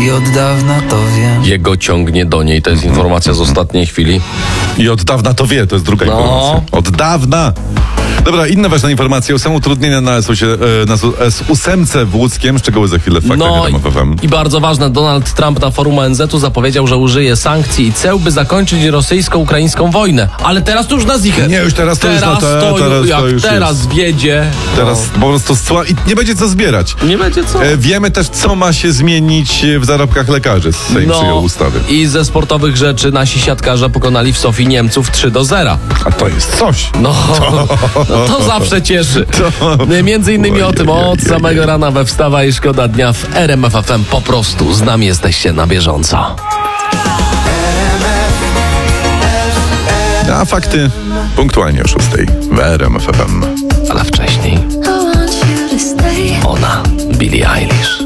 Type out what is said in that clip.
I od dawna to wiem. Jego ciągnie do niej, to jest informacja z ostatniej chwili. I od dawna to wie, to jest druga informacja. Od dawna. Dobra, inna ważna informacja. Są utrudnienia na S8 w Łódzkiem. Szczegóły za chwilę w faktach RMF FM. I bardzo ważne, Donald Trump na forum ONZ-u zapowiedział, że użyje sankcji i ceł, by zakończyć rosyjsko-ukraińską wojnę. Ale teraz to już na zicher. Nie, już teraz to już teraz wiedzie. Teraz po prostu i nie będzie co zbierać. Nie będzie co. Wiemy też, co ma się zmienić w zarobkach lekarzy. Sejm przyjął ustawy. I ze sportowych rzeczy nasi siatkarze pokonali w Sofii Niemców 3-0. A to jest coś. To zawsze cieszy. Między innymi o tym od samego rana we Wstawaj Szkoda Dnia w RMF FM. Po prostu z nami jesteście na bieżąco. A fakty punktualnie o 6 w RMF FM. Ale wcześniej ona, Billie Eilish.